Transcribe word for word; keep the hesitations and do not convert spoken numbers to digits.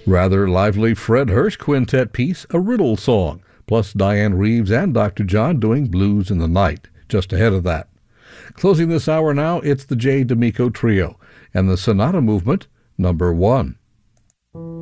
Rather lively Fred Hirsch quintet piece, A Riddle Song, plus Diane Reeves and Doctor John doing Blues in the Night, just ahead of that. Closing this hour now, it's the J. D'Amico Trio and the Sonata Movement, number one.